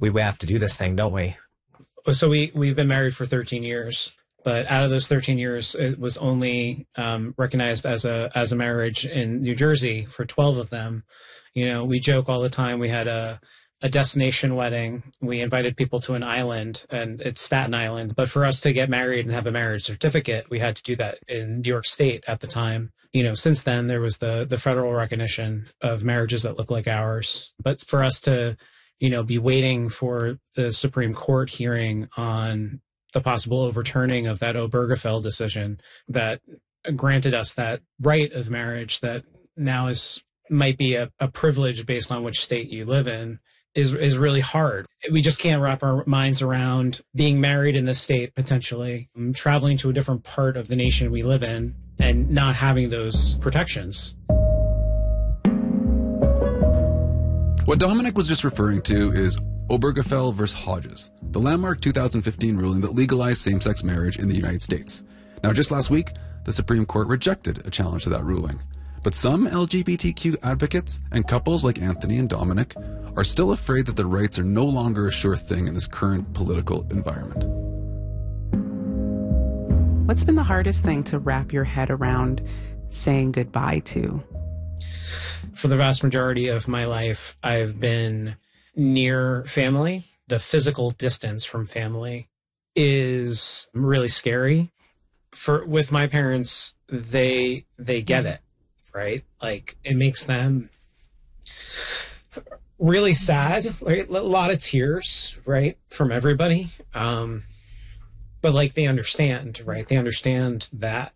we have to do this thing, don't we? So we've been married for 13 years, but out of those 13 years, it was only recognized as a marriage in New Jersey for 12 of them. You know, we joke all the time. We had a destination wedding. We invited people to an island, and it's Staten Island. But for us to get married and have a marriage certificate, we had to do that in New York State at the time. You know, since then, there was the federal recognition of marriages that look like ours. But for us to, you know, be waiting for the Supreme Court hearing on the possible overturning of that Obergefell decision that granted us that right of marriage that now might be a privilege based on which state you live in is really hard. We just can't wrap our minds around being married in this state, potentially traveling to a different part of the nation we live in and not having those protections. What Dominic was just referring to is Obergefell versus Hodges, the landmark 2015 ruling that legalized same-sex marriage in the United States. Now, just last week, the Supreme Court rejected a challenge to that ruling. But some LGBTQ advocates and couples like Anthony and Dominic are still afraid that their rights are no longer a sure thing in this current political environment. What's been the hardest thing to wrap your head around saying goodbye to? For the vast majority of my life, I've been near family. The physical distance from family is really scary. With my parents, they get it, right? Like, it makes them really sad, right? A lot of tears, right, from everybody. But like, they understand, right? They understand that,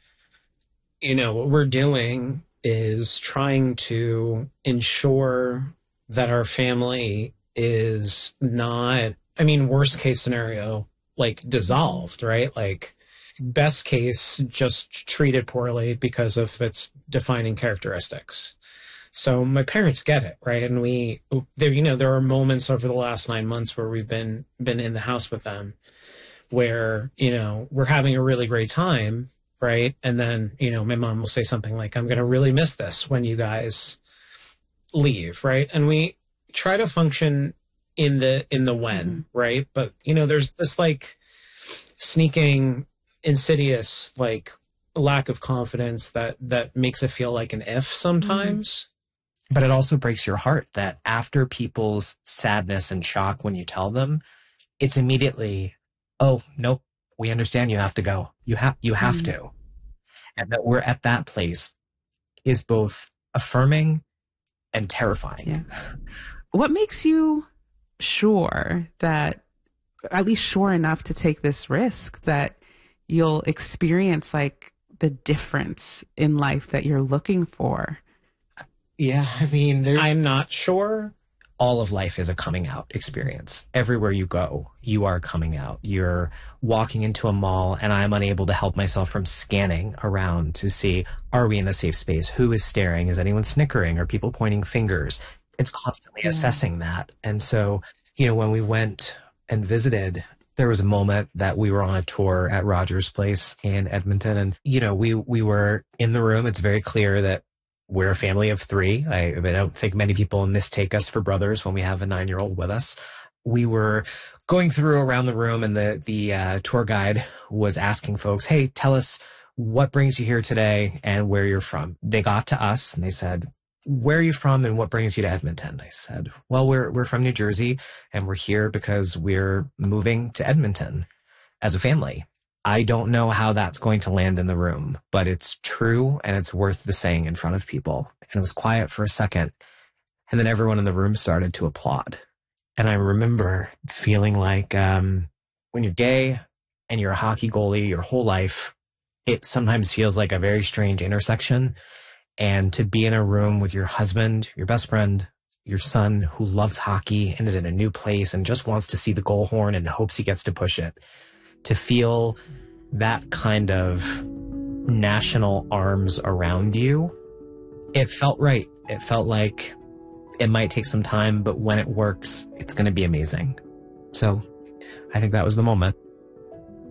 you know, what we're doing is trying to ensure that our family is not, I mean, worst case scenario, like dissolved, right? Like, best case, just treated poorly because of its defining characteristics. So my parents get it, right? And there are moments over the last 9 months where we've been in the house with them where, you know, we're having a really great time, right? And then, you know, my mom will say something like, I'm going to really miss this when you guys leave, right? And we try to function in the when, right? But, you know, there's this like sneaking, insidious, like, lack of confidence that makes it feel like an if sometimes. But it also breaks your heart that after people's sadness and shock when you tell them, it's immediately, oh, nope, we understand you have to go. You have to. And that we're at that place is both affirming and terrifying. Yeah. What makes you sure that, at least sure enough to take this risk, that you'll experience like the difference in life that you're looking for? Yeah, I mean, I'm not sure. All of life is a coming out experience. Everywhere you go, you are coming out. You're walking into a mall and I'm unable to help myself from scanning around to see, are we in a safe space? Who is staring? Is anyone snickering? Are people pointing fingers? It's constantly assessing that. And so, you know, when we went and visited, there was a moment that we were on a tour at Rogers Place in Edmonton. And, you know, we were in the room. It's very clear that we're a family of three. I don't think many people mistake us for brothers when we have a 9-year-old with us. We were going through around the room and the tour guide was asking folks, hey, tell us what brings you here today and where you're from. They got to us and they said, where are you from and what brings you to Edmonton? I said, well, we're from New Jersey and we're here because we're moving to Edmonton as a family. I don't know how that's going to land in the room, but it's true and it's worth the saying in front of people. And it was quiet for a second. And then everyone in the room started to applaud. And I remember feeling like when you're gay and you're a hockey goalie your whole life, it sometimes feels like a very strange intersection. And to be in a room with your husband, your best friend, your son who loves hockey and is in a new place and just wants to see the goal horn and hopes he gets to push it, to feel that kind of national arms around you, it felt right. It felt like it might take some time, but when it works, it's going to be amazing. So I think that was the moment.